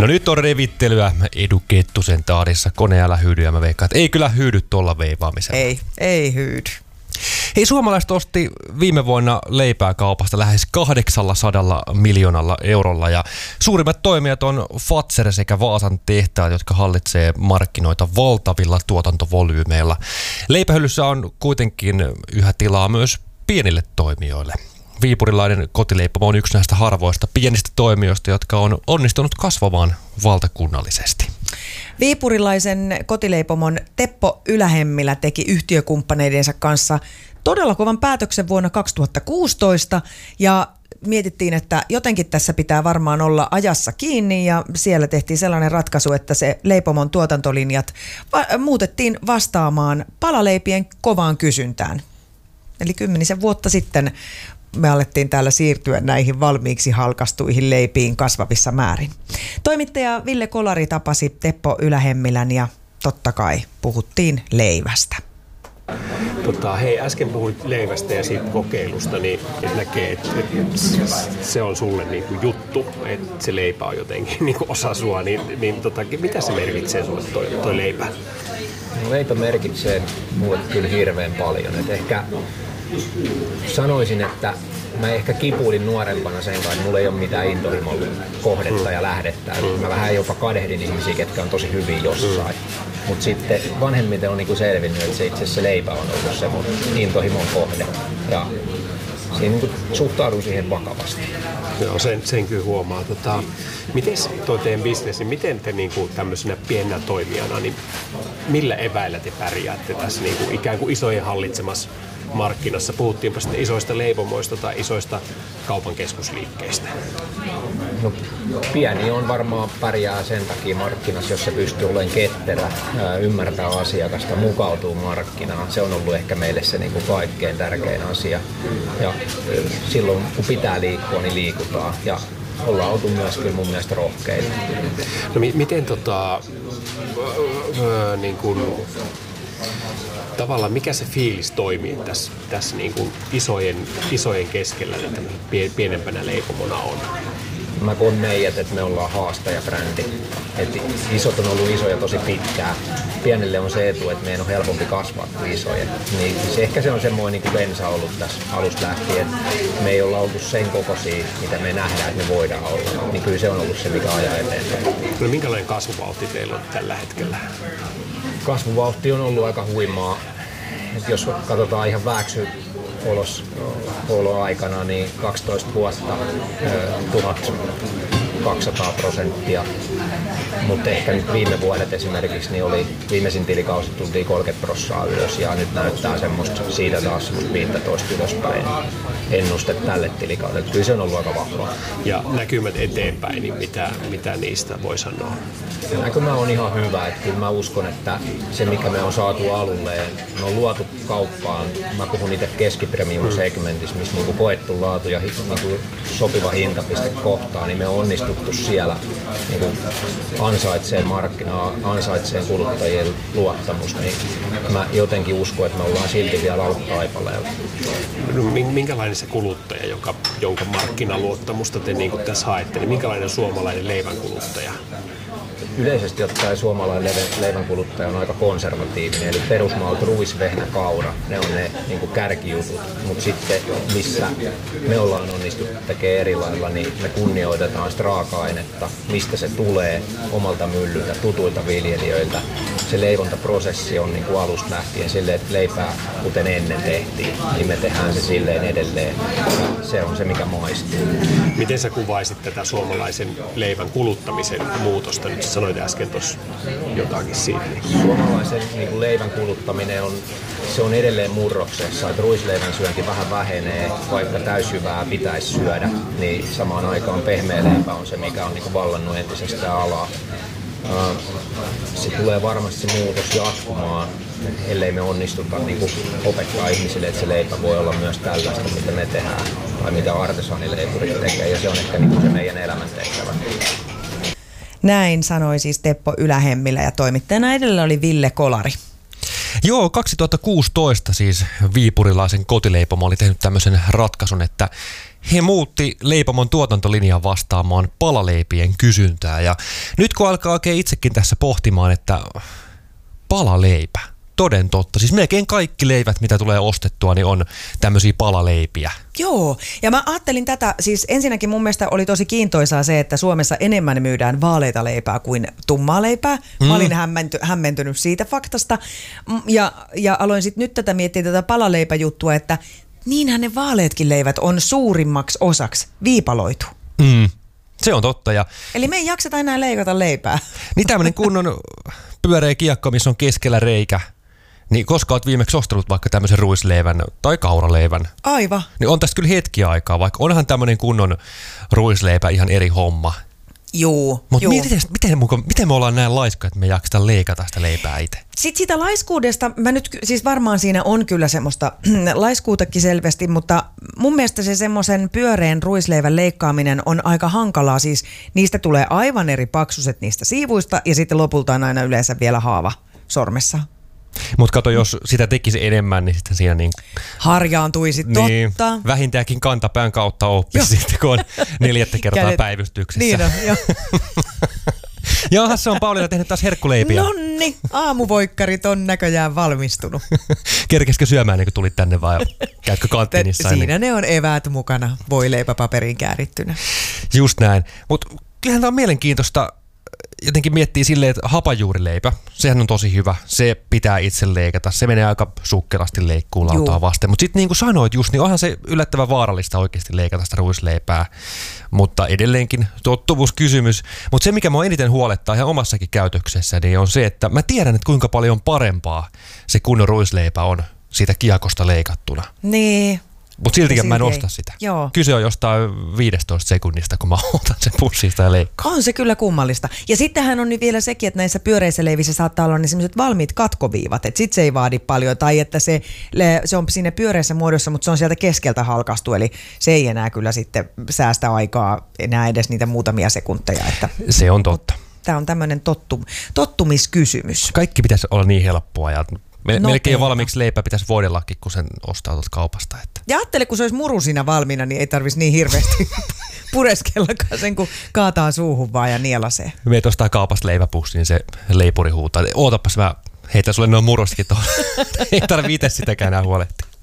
No nyt on revittelyä Edu Kettusen taadissa. Kone älä hyydy, ja mä veikkaan, että ei kyllä hyydy tuolla veivaamisella. Ei hyydy. Hei, suomalaiset osti viime vuonna leipää kaupasta lähes 800 miljoonalla eurolla ja suurimmat toimijat on Fazer sekä Vaasan tehtaat, jotka hallitsee markkinoita valtavilla tuotantovolyymeilla. Leipähyllyssä on kuitenkin yhä tilaa myös pienille toimijoille. Viipurilainen kotileipomo on yksi näistä harvoista pienistä toimijoista, jotka on onnistunut kasvamaan valtakunnallisesti. Viipurilaisen kotileipomon Teppo Ylähemmilä teki yhtiökumppaneidensa kanssa todella kovan päätöksen vuonna 2016 ja mietittiin, että jotenkin tässä pitää varmaan olla ajassa kiinni ja siellä tehtiin sellainen ratkaisu, että se leipomon tuotantolinjat muutettiin vastaamaan palaleipien kovaan kysyntään. Eli 10 vuotta sitten me alettiin täällä siirtyä näihin valmiiksi halkastuihin leipiin kasvavissa määrin. Toimittaja Ville Kolari tapasi Teppo Ylähemmilän ja totta kai puhuttiin leivästä. Hei, äsken puhuit leivästä ja siitä kokeilusta, niin näkee, että se on sulle niin kuin juttu, että se leipä on jotenkin niin kuin osa sua, mitä se merkitsee sulle toi leipä? No, leipä merkitsee mulle kyllä hirveän paljon. Et ehkä sanoisin, että mä ehkä kipuilin nuorempana sen kanssa, että mulla ei ole mitään intohimon kohdetta ja lähdettä. Mä vähän jopa kadehdin ihmisiä, ketkä on tosi hyviä jossain. Mutta sitten vanhemmiten on niinku selvinnyt, että se itse asiassa leipä on ollut se mun intohimon kohde. Ja siinä niinku suhtaudun siihen vakavasti. Joo, sen kyllä huomaa. Miten toi teidän bisnes, niin miten te niinku tämmöisenä pienenä toimijana, niin millä eväillä te pärjäätte tässä niinku ikään kuin isojen hallitsemassa markkinassa? Puhuttiinpa sitten isoista leipomoista tai isoista kaupan keskusliikkeistä. No, pieni on varmaan pärjää sen takia markkinassa, jos se pystyy olemaan ketterä, ymmärtää asiakasta, mukautuu markkinaan. Se on ollut ehkä meille se niin kuin kaikkein tärkein asia. Ja silloin kun pitää liikkua, niin liikutaan. Ja ollaan oltu myös kyllä mun mielestä rohkeita. No miten niin kuin tavallaan mikä se fiilis toimii tässä niin kuin isojen keskellä, että pienempänä leipomona on? Mä koen meidät, että me ollaan haastajabrändi. Et isot on ollut isoja tosi pitkään. Pienelle on se etu, että meidän on helpompi kasvaa kuin isojen. Niin ehkä se on semmoinen niin kuin bensa ollut tässä alusta lähtien. Me ei olla oltu sen kokoisia, mitä me nähdään, että me voidaan olla. Niin kyllä se on ollut se, mikä ajaa eteenpäin. No minkälainen kasvuvauhti teillä on tällä hetkellä? Kasvuvauhti on ollut aika huimaa. Et jos katsotaan ihan oloaikana, niin 12 vuotta 1200%. Mutta ehkä nyt viime vuodet esimerkiksi niin oli viimeisin tilikausi tultiin 30% ylös ja nyt näyttää semmoista siitä taas 15 ylöspäin ennuste tälle tilikaudelle. Kyllä se on ollut aika vahvaa. Ja näkymät eteenpäin, niin mitä niistä voi sanoa? Näkymä on ihan hyvä. Että kyllä mä uskon, että se mikä me on saatu alulleen, me on luotu kauppaan. Mä puhun itse keskipremium segmentissä, missä niin koettu laatu ja niin sopiva hintapiste kohtaan, niin me on onnistuttu siellä niin ansaitsee markkinaa, ansaitsee kuluttajien luottamusta. Niin mä jotenkin uskon, että me ollaan silti vielä alkutaipaleella. No, minkälainen se kuluttaja, jonka markkinaluottamusta te niin tässä haette, niin minkälainen suomalainen leivän kuluttaja? Yleisesti ottaen suomalainen leivän kuluttaja on aika konservatiivinen, eli perusmaut, ruis, vehnä, kaura, ne on ne niin kuin kärkijutut. Mutta sitten missä me ollaan onnistuttu tekemään eri lailla, niin me kunnioitetaan sitä raaka-ainetta, mistä se tulee omalta myllyltä, tutuilta viljelijöiltä. Se leivontaprosessi on niin kuin alusta lähtien silleen, että leipää kuten ennen tehtiin, niin me tehdään se silleen edelleen. Se on se, mikä maistuu. Miten sä kuvaisit tätä suomalaisen leivän kuluttamisen muutosta? Nyt sanoit äsken tuossa jotakin siitä. Suomalaisen niin leivän kuluttaminen on edelleen murroksessa. Että ruisleivän syönti vähän vähenee, vaikka täysjyvää pitäisi syödä, niin samaan aikaan pehmeä leipä on se, mikä on niin vallannut entisestään alaa. Se tulee varmasti muutos jatkumaan, ellei me onnistuta niin opettaa ihmisille, että se leipä voi olla myös tällaista, mitä me tehdään, tai mitä artesaanileipurit tekee, ja se on ehkä niin se meidän elämäntehtävä. Näin sanoi siis Teppo Ylähemmilä ja toimittajana edellä oli Ville Kolari. Joo, 2016 siis viipurilaisen kotileipomo oli tehnyt tämmöisen ratkaisun, että he muutti leipomon tuotantolinjan vastaamaan palaleipien kysyntää. Ja nyt kun alkaa oikein itsekin tässä pohtimaan, että palaleipä, toden totta. Siis melkein kaikki leivät, mitä tulee ostettua, niin on tämmöisiä palaleipiä. Joo, ja mä ajattelin tätä, siis ensinnäkin mun mielestä oli tosi kiintoisaa se, että Suomessa enemmän myydään vaaleita leipää kuin tummaa leipää. Mä olin hämmentynyt siitä faktasta ja aloin sitten nyt tätä miettiä tätä palaleipäjuttua, että niinhän ne vaaleetkin leivät on suurimmaksi osaksi viipaloitu. Se on totta. Eli me ei jakseta enää leikata leipää. Niin tämmöinen kunnon pyöreä kiekko, missä on keskellä reikä. Niin koska olet viimeksi ostanut vaikka tämmöisen ruisleivän tai kauraleivän? Aivan. Niin on tästä kyllä hetki aikaa, vaikka onhan tämmöinen kunnon ruisleipä ihan eri homma. Juu. Mutta miten me ollaan näin laiskoja, että me jaksetaan leikata sitä leipää itse? Sitten siitä laiskuudesta, mä nyt siis varmaan siinä on kyllä semmoista laiskuutakin selvästi, mutta mun mielestä se semmoisen pyöreän ruisleivän leikkaaminen on aika hankalaa. Siis niistä tulee aivan eri paksuset niistä siivuista ja sitten lopulta on aina yleensä vielä haava sormessa. Mutta kato, jos sitä tekisi enemmän, niin sitten siinä niin harjaantuisi, niin, totta. Vähintäänkin kantapään kautta oppisi sitten, kun on 4. kertaa päivystyksessä. Niin on, joo. Jaha, se on Pauliina tehnyt taas herkkuleipiä. Nonni, aamuvoikkarit on näköjään valmistunut. Kerkeskö syömään, niin kun tulit tänne vai käytkö kanttiinissa? Siinä ne on eväät mukana, voileipäpaperiin käärittynä. Just näin. Mutta kyllähän tämä on mielenkiintoista. Jotenkin miettii silleen, että hapajuurileipä, sehän on tosi hyvä. Se pitää itse leikata. Se menee aika sukkelasti leikkuun lautaa vasten. Mutta sitten niin kuin sanoit just, niin onhan se yllättävän vaarallista oikeasti leikata sitä ruisleipää. Mutta edelleenkin tottuvuuskysymys. Mutta se, mikä mua eniten huolettaa ihan omassakin käytöksessä, niin on se, että mä tiedän, että kuinka paljon parempaa se kunnon ruisleipä on siitä kiekosta leikattuna. Niin. Mutta siltikin mä en osta sitä. Joo. Kyse on jostain 15 sekunnista, kun mä otan sen pussista ja leikkaan. On se kyllä kummallista. Ja sittenhän on vielä sekin, että näissä pyöreissä leivissä saattaa olla ne sellaiset valmiit katkoviivat, että sit se ei vaadi paljon, tai että se on siinä pyöreässä muodossa, mutta se on sieltä keskeltä halkastu, eli se ei enää kyllä sitten säästä aikaa enää edes niitä muutamia sekunteja. Että se on totta. Tämä on tämmöinen tottumiskysymys. Kaikki pitäisi olla niin helppoa ja melkein valmiiksi leipä pitäisi voidellakin, kun sen ostaa tuolta kaupasta. Että. Ja ajattele, kun se olisi muru siinä valmiina, niin ei tarvitsisi niin hirveästi pureskellakaan sen, kun kaataa suuhun vaan ja nielasee. Meet ostaa kaupasta leipäpussi, niin se leipuri huutaa. Ootapas mä heitän sulle noin murustikin tuohon. Ei tarvitse itse sitäkään enää huolehtia.